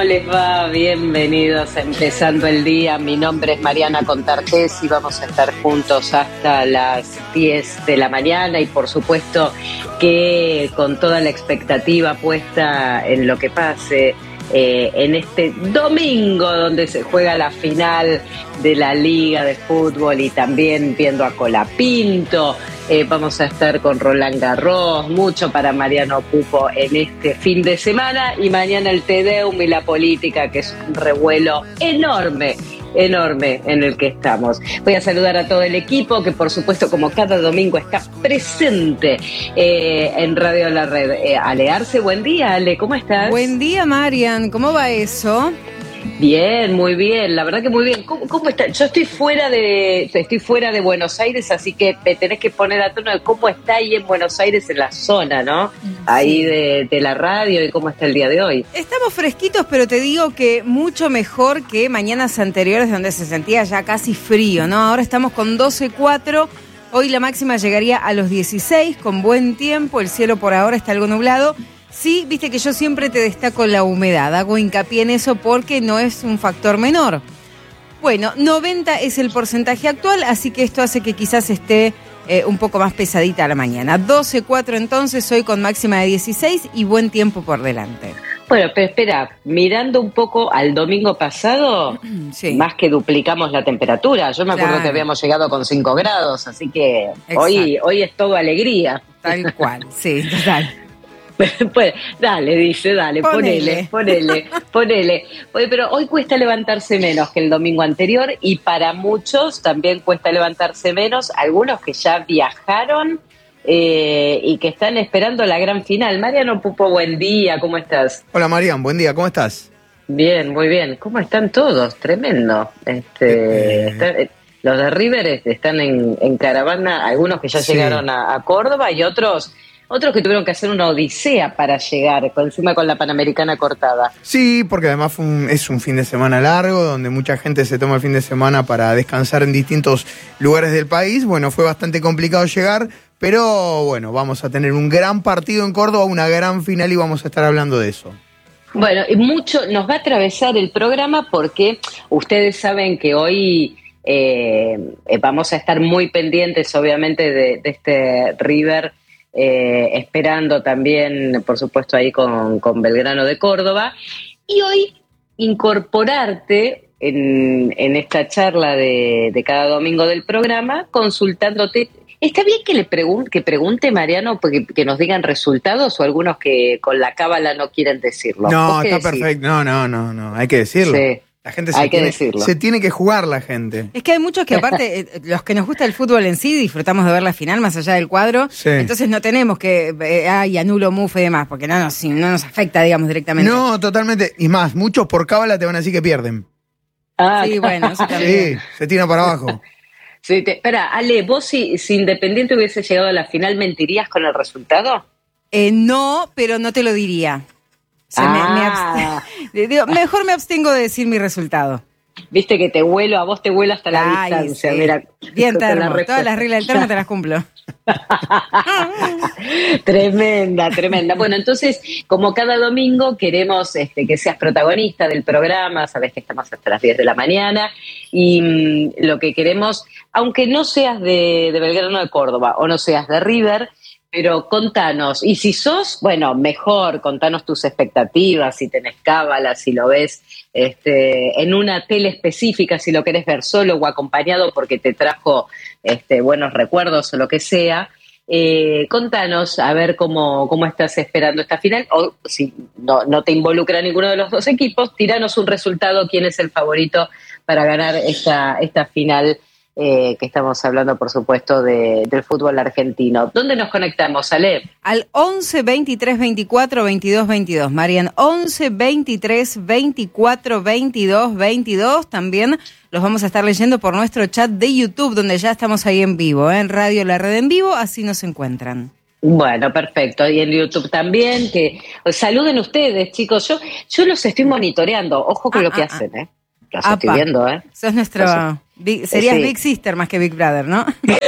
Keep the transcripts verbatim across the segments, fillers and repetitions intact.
les va? Bienvenidos a Empezando el Día. Mi nombre es Mariana Contartés y vamos a estar juntos hasta las diez de la mañana y por supuesto que con toda la expectativa puesta en lo que pase eh, en este domingo donde se juega la final de la Liga de Fútbol y también viendo a Colapinto. Eh, vamos a estar con Roland Garros, mucho para Mariano Pupo en este fin de semana y mañana el Te Deum y la política, que es un revuelo enorme, enorme en el que estamos. Voy a saludar a todo el equipo que por supuesto como cada domingo está presente eh, en Radio La Red. Eh, Ale Arce, buen día Ale, ¿cómo estás? Buen día Marian, ¿cómo va eso? Bien, muy bien, la verdad que muy bien. ¿Cómo, cómo está? Yo estoy fuera de estoy fuera de Buenos Aires, así que me tenés que poner a tono de cómo está ahí en Buenos Aires, en la zona, ¿no? Sí. Ahí de, de la radio y cómo está el día de hoy. Estamos fresquitos, pero te digo que mucho mejor que mañanas anteriores donde se sentía ya casi frío, ¿no? Ahora estamos con doce cuatro, hoy la máxima llegaría a los dieciséis, con buen tiempo, el cielo por ahora está algo nublado. Sí, viste que yo siempre te destaco la humedad, hago hincapié en eso porque no es un factor menor. Bueno, noventa es el porcentaje actual, así que esto hace que quizás esté eh, un poco más pesadita a la mañana. doce cuatro entonces, hoy con máxima de dieciséis y buen tiempo por delante. Bueno, pero espera, mirando un poco al domingo pasado, sí, más que duplicamos la temperatura. Yo me acuerdo claro. que habíamos llegado con cinco grados, así que hoy, hoy es todo alegría. Tal cual, sí, total. Pues dale, dice, dale, ponele, ponele, ponele. Oye, pero hoy cuesta levantarse menos que el domingo anterior y para muchos también cuesta levantarse menos, algunos que ya viajaron eh, y que están esperando la gran final. Mariano Pupo, buen día, ¿cómo estás? Hola Marian, buen día, ¿cómo estás? Bien, muy bien. ¿Cómo están todos? Tremendo. Este, eh, están, eh, los de River están en, en caravana, algunos que ya sí. llegaron a, a Córdoba y otros... Otros que tuvieron que hacer una odisea para llegar, encima con la Panamericana cortada. Sí, porque además fue un, es un fin de semana largo, donde mucha gente se toma el fin de semana para descansar en distintos lugares del país. Bueno, fue bastante complicado llegar, pero bueno, vamos a tener un gran partido en Córdoba, una gran final y vamos a estar hablando de eso. Bueno, y mucho nos va a atravesar el programa porque ustedes saben que hoy eh, vamos a estar muy pendientes, obviamente, de, de este River. Eh, esperando también, por supuesto, ahí con, con Belgrano de Córdoba. Y hoy incorporarte en, en esta charla de, de cada domingo del programa, consultándote. ¿Está bien que le pregun- que pregunte, Mariano, que, que nos digan resultados o algunos que con la cábala no quieren decirlo? No, está decís? Perfecto. No, no, no, no, hay que decirlo. Sí. La gente se, hay que tiene, decirlo. se tiene que jugar la gente. Es que hay muchos que aparte, los que nos gusta el fútbol en sí, disfrutamos de ver la final más allá del cuadro, sí. Entonces no tenemos que, eh, ay, anulo, mufe y demás, porque no nos, no nos afecta, digamos, directamente. No, totalmente. Y más, muchos por cábala te van a decir que pierden. Ah, sí, bueno, eso también. Sí, se tiran para abajo. Sí, te, espera, Ale, vos si, si Independiente hubiese llegado a la final, ¿mentirías con el resultado? Eh, no, pero no te lo diría. O sea, ah. me, me digo, mejor me abstengo de decir mi resultado. Viste que te vuelo, a vos te vuelo hasta la Ay, distancia. Sí. Mira, bien termo, la todas las reglas del termo te las cumplo. Tremenda, tremenda. Bueno, entonces, como cada domingo queremos este, que seas protagonista del programa, sabés que estamos hasta las diez de la mañana, y mmm, lo que queremos, aunque no seas de, de Belgrano de Córdoba o no seas de River, pero contanos, y si sos, bueno, mejor, contanos tus expectativas, si tenés cábala, si lo ves este, en una tele específica, si lo querés ver solo o acompañado porque te trajo este, buenos recuerdos o lo que sea. Eh, contanos a ver cómo, cómo estás esperando esta final, o si no, no te involucra ninguno de los dos equipos, tiranos un resultado, quién es el favorito para ganar esta, esta final. Eh, que estamos hablando, por supuesto, de, del fútbol argentino. ¿Dónde nos conectamos, Ale? Al once, veintitrés, veinticuatro, veintidós, veintidós. Marian, once, veintitrés, veinticuatro, veintidós, veintidós. También los vamos a estar leyendo por nuestro chat de YouTube, donde ya estamos ahí en vivo, ¿eh? En Radio La Red en vivo, así nos encuentran. Bueno, perfecto. Y en YouTube también, que saluden ustedes, chicos. Yo, yo los estoy monitoreando. Ojo con ah, lo que ah, hacen, ¿eh? Los Apa. estoy viendo, ¿eh? Sos nuestro... Big, serías sí. Big Sister más que Big Brother, ¿no?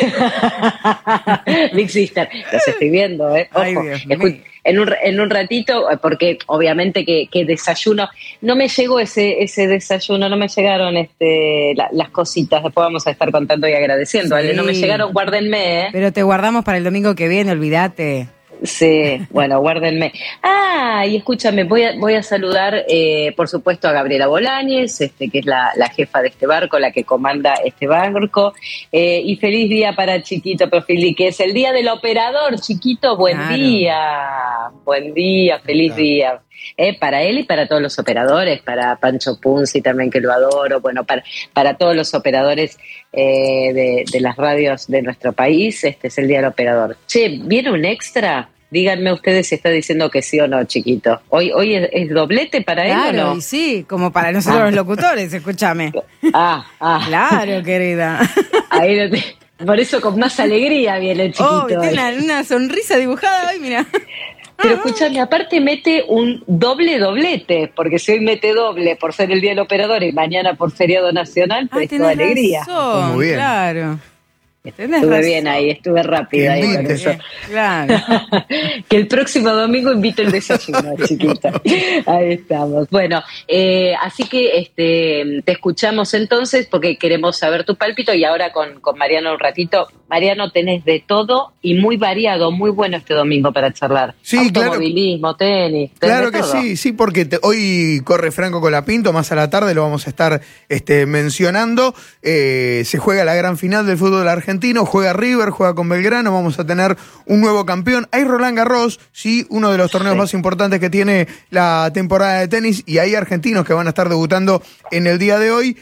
Big Sister, los estoy viendo, ¿eh? Ojo, Ay, Dios escu- mío. en, un, en un ratito, porque obviamente que, que desayuno, no me llegó ese, ese desayuno, no me llegaron este, la- las cositas, después vamos a estar contando y agradeciendo, Sí. ¿vale? No me llegaron, guárdenme, ¿eh? Pero te guardamos para el domingo que viene, olvídate. Sí, bueno, guárdenme. Ah, y escúchame, voy a, voy a saludar, eh, por supuesto, a Gabriela Bolañez, este, que es la, la jefa de este barco, la que comanda este barco. Eh, y feliz día para Chiquito Profili, que es el día del operador. Chiquito, buen Claro. día. Buen día, feliz Claro. día. Eh, para él y para todos los operadores, para Pancho Punzi también, que lo adoro, bueno, para, para todos los operadores eh, de, de las radios de nuestro país, este es el Día del Operador. Che, ¿viene un extra? Díganme ustedes si está diciendo que sí o no, Chiquito. ¿Hoy, hoy es, es doblete para él Claro, o no? y sí, como para nosotros Ah. los locutores, escúchame. Ah, ah. Claro, querida. Ahí lo te- por eso con más alegría viene el Chiquito. Oh, tiene hoy. una, una sonrisa dibujada hoy, mira. Pero escúchame, aparte mete un doble doblete, porque si hoy mete doble por ser el Día del Operador y mañana por feriado nacional, Ah, pues tenés toda alegría. razón, Muy bien. Claro. Tenés Estuve razón. bien ahí, estuve rápida ahí con Invite. eso. Claro. Que el próximo domingo invito el desayuno, chiquita. Ahí estamos. Bueno, eh, así que este, te escuchamos entonces porque queremos saber tu pálpito y ahora con, con Mariano un ratito. Mariano, tenés de todo y muy variado, muy bueno este domingo para charlar. Sí, claro. Automovilismo, tenis. tenés Claro de que todo. sí, sí, porque te- hoy corre Franco Colapinto, más a la tarde lo vamos a estar este, mencionando. Eh, se juega la gran final del fútbol argentino, juega River, juega con Belgrano, vamos a tener un nuevo campeón. Hay Roland Garros, sí, uno de los torneos Sí. más importantes que tiene la temporada de tenis, y hay argentinos que van a estar debutando en el día de hoy.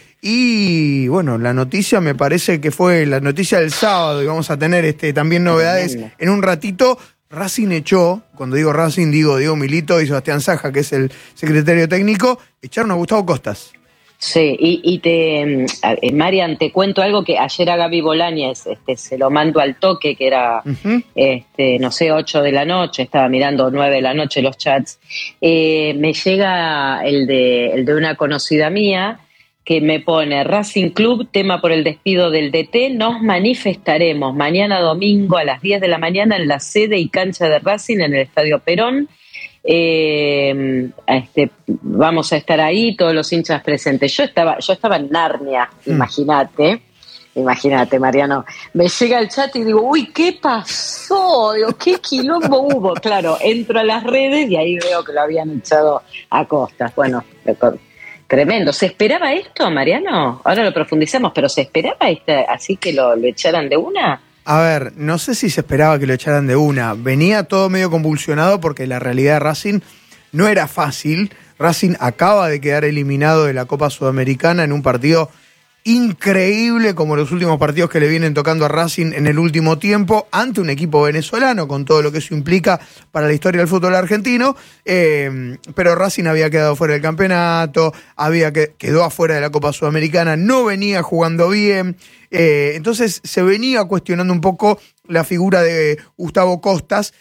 Y bueno, la noticia me parece que fue la noticia del sábado y vamos a tener este, también novedades Tremendo. en un ratito. Racing echó, cuando digo Racing digo Diego Milito y Sebastián Saja, que es el secretario técnico, echaron a Gustavo Costas. Sí, y, y te, eh, Marian, te cuento algo que ayer a Gaby Bolañez este, se lo mando al toque, que era, Ujú. este, no sé, ocho de la noche, estaba mirando nueve de la noche los chats. Eh, me llega el de, el de una conocida mía que me pone Racing Club, tema por el despido del D T, nos manifestaremos mañana domingo a las diez de la mañana en la sede y cancha de Racing en el Estadio Perón. Eh, este, vamos a estar ahí todos los hinchas presentes. Yo estaba, yo estaba en Narnia, Mm. imagínate, imagínate, Mariano. Me llega el chat y digo, uy, ¿qué pasó? Digo, ¿qué quilombo hubo? Claro, entro a las redes y ahí veo que lo habían echado a Costas. Bueno, tremendo. ¿Se esperaba esto, Mariano? Ahora lo profundizamos, pero ¿se esperaba este, así que lo, lo echaran de una? A ver, no sé si se esperaba que lo echaran de una. Venía todo medio convulsionado porque la realidad de Racing no era fácil. Racing acaba de quedar eliminado de la Copa Sudamericana en un partido increíble, como los últimos partidos que le vienen tocando a Racing en el último tiempo, ante un equipo venezolano, con todo lo que eso implica para la historia del fútbol argentino. Eh, pero Racing había quedado fuera del campeonato, había que, quedó afuera de la Copa Sudamericana, no venía jugando bien. Eh, entonces se venía cuestionando un poco la figura de Gustavo Costas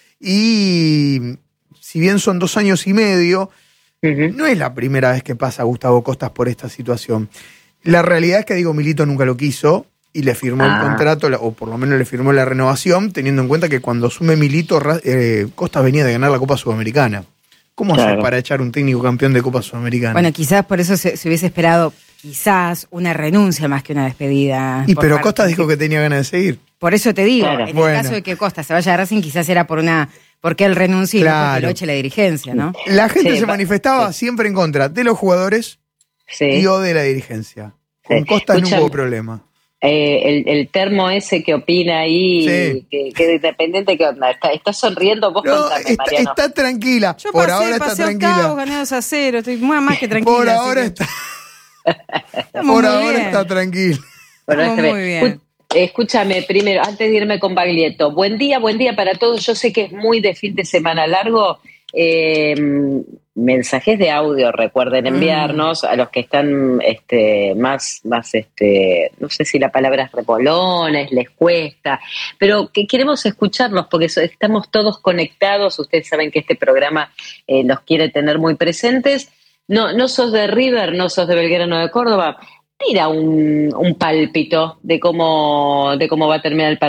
y si bien son dos años y medio, Uh-huh. no es la primera vez que pasa Gustavo Costas por esta situación. La realidad es que Diego Milito nunca lo quiso y le firmó Ah. el contrato, o por lo menos le firmó la renovación, teniendo en cuenta que cuando asume Milito, eh, Costas venía de ganar la Copa Sudamericana. ¿Cómo Claro. haces para echar un técnico campeón de Copa Sudamericana? Bueno, quizás por eso se, se hubiese esperado quizás una renuncia más que una despedida. y por pero parte- Costas dijo que tenía ganas de seguir. Por eso te digo, Claro. en Bueno. el caso de que Costa se vaya a Racing, quizás era por una porque él renuncie y no porque Claro. lo eche la dirigencia, ¿no? La gente Sí, se va- manifestaba sí. siempre en contra de los jugadores Sí. y o de la dirigencia. Con Sí. Costas no Escuchame, hubo problema. Eh, el, el termo ese que opina ahí, Sí. que, que independiente, ¿qué onda? ¿Está, está sonriendo? Vos No, contame, está, Mariano. está tranquila. Yo por pasé, ahora está pasé octavos, tranquila. gané dos a cero, estoy más, más que tranquila. Por así ahora que está, estamos por muy ahora bien. está tranquila. Bueno, Estamos este, muy bien. escu- Escúchame, primero, antes de irme con Baglietto, buen día, buen día para todos. Yo sé que es muy de fin de semana largo. Eh, mensajes de audio, recuerden enviarnos a los que están este, más, más este, no sé si la palabra es repolones, les cuesta, pero que queremos escucharlos porque so- estamos todos conectados. Ustedes saben que este programa eh, los quiere tener muy presentes. No, no sos de River, no sos de Belgrano de Córdoba. tira un, un pálpito de cómo, de cómo va a terminar el partido.